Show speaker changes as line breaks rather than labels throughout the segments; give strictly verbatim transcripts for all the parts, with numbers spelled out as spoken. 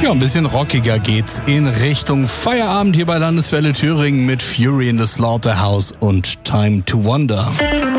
Ja, ein bisschen rockiger geht's in Richtung Feierabend hier bei Landeswelle Thüringen mit Fury in the Slaughterhouse und Time to Wonder.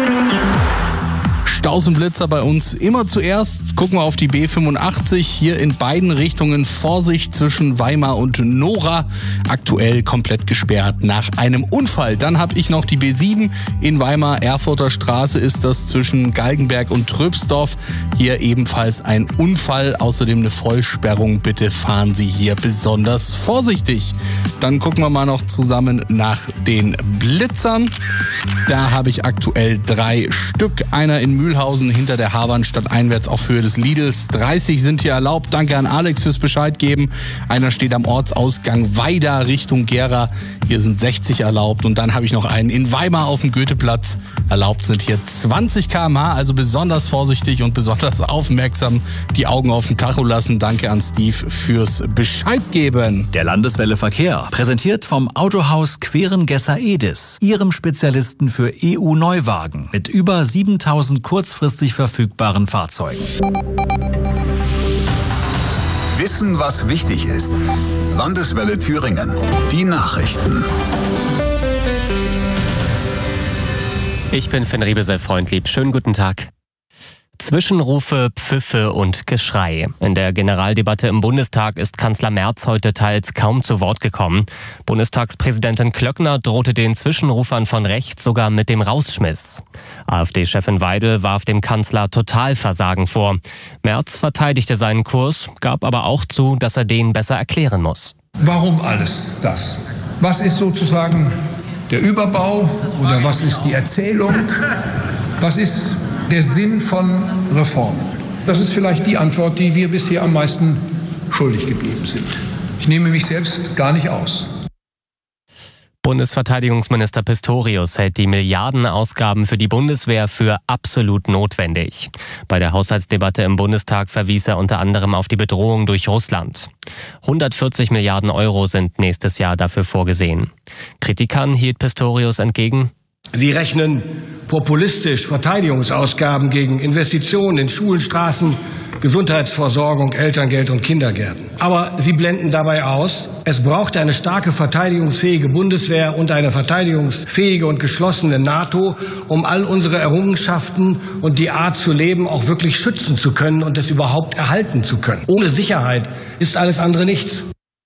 Staus und Blitzer bei uns immer zuerst. Gucken wir auf die B fünfundachtzig. Hier in beiden Richtungen Vorsicht zwischen Weimar und Nora. Aktuell komplett gesperrt nach einem Unfall. Dann habe ich noch die B sieben in Weimar. Erfurter Straße ist das zwischen Galgenberg und Tröpsdorf. Hier ebenfalls ein Unfall. Außerdem eine Vollsperrung. Bitte fahren Sie hier besonders vorsichtig. Dann gucken wir mal noch zusammen nach den Blitzern. Da habe ich aktuell drei Stück. Einer in Mühlhausen hinter der Havanstadt einwärts auf Höhe des Lidls. dreißig sind hier erlaubt. Danke an Alex fürs Bescheid geben. Einer steht am Ortsausgang Weida Richtung Gera. Hier sind sechzig erlaubt. Und dann habe ich noch einen in Weimar auf dem Goetheplatz. Erlaubt sind hier zwanzig Kilometer pro Stunde. Also besonders vorsichtig und besonders aufmerksam die Augen auf den Tacho lassen. Danke an Steve fürs Bescheid geben.
Der Landeswelle Verkehr, präsentiert vom Autohaus Querengesser-Edis, Ihrem Spezialisten für E U-Neuwagen mit über siebentausend kurzfristig verfügbaren Fahrzeugen.
Wissen, was wichtig ist. Landeswelle Thüringen. Die Nachrichten.
Ich bin Finn Riebesel-Freundlieb. Schönen guten Tag. Zwischenrufe, Pfiffe und Geschrei. In der Generaldebatte im Bundestag ist Kanzler Merz heute teils kaum zu Wort gekommen. Bundestagspräsidentin Klöckner drohte den Zwischenrufern von rechts sogar mit dem Rausschmiss. AfD-Chefin Weidel warf dem Kanzler Totalversagen vor. Merz verteidigte seinen Kurs, gab aber auch zu, dass er den besser erklären muss.
Warum alles das? Was ist sozusagen der Überbau oder was ist die Erzählung? Was ist der Sinn von Reformen? Das ist vielleicht die Antwort, die wir bisher am meisten schuldig geblieben sind. Ich nehme mich selbst gar nicht aus.
Bundesverteidigungsminister Pistorius hält die Milliardenausgaben für die Bundeswehr für absolut notwendig. Bei der Haushaltsdebatte im Bundestag verwies er unter anderem auf die Bedrohung durch Russland. hundertvierzig Milliarden Euro sind nächstes Jahr dafür vorgesehen. Kritikern hielt Pistorius entgegen:
Sie rechnen populistisch Verteidigungsausgaben gegen Investitionen in Schulen, Straßen, Gesundheitsversorgung, Elterngeld und Kindergärten. Aber Sie blenden dabei aus, es braucht eine starke verteidigungsfähige Bundeswehr und eine verteidigungsfähige und geschlossene NATO, um all unsere Errungenschaften und die Art zu leben auch wirklich schützen zu können und es überhaupt erhalten zu können. Ohne Sicherheit ist alles andere nichts.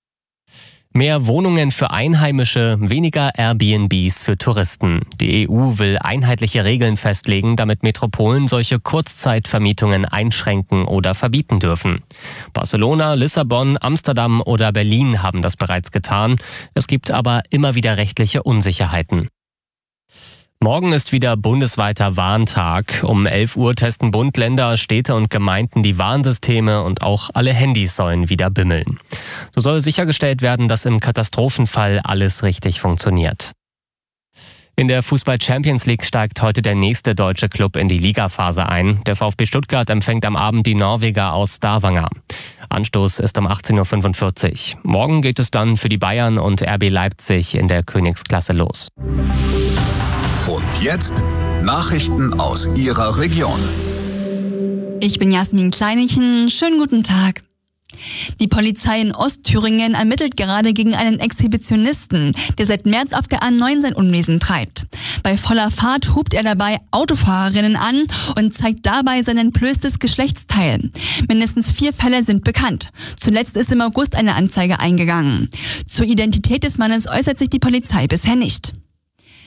Mehr Wohnungen für Einheimische, weniger Airbnbs für Touristen. Die E U will einheitliche Regeln festlegen, damit Metropolen solche Kurzzeitvermietungen einschränken oder verbieten dürfen. Barcelona, Lissabon, Amsterdam oder Berlin haben das bereits getan. Es gibt aber immer wieder rechtliche Unsicherheiten. Morgen ist wieder bundesweiter Warntag. Um elf Uhr testen Bund, Länder, Städte und Gemeinden die Warnsysteme und auch alle Handys sollen wieder bimmeln. So soll sichergestellt werden, dass im Katastrophenfall alles richtig funktioniert. In der Fußball-Champions League steigt heute der nächste deutsche Club in die Ligaphase ein. Der VfB Stuttgart empfängt am Abend die Norweger aus Stavanger. Anstoß ist um achtzehn Uhr fünfundvierzig. Morgen geht es dann für die Bayern und R B Leipzig in der Königsklasse los.
Und jetzt Nachrichten aus Ihrer Region.
Ich bin Jasmin Kleinichen. Schönen guten Tag. Die Polizei in Ostthüringen ermittelt gerade gegen einen Exhibitionisten, der seit März auf der A neun sein Unwesen treibt. Bei voller Fahrt hupt er dabei Autofahrerinnen an und zeigt dabei sein entblößtes Geschlechtsteil. Mindestens vier Fälle sind bekannt. Zuletzt ist im August eine Anzeige eingegangen. Zur Identität des Mannes äußert sich die Polizei bisher nicht.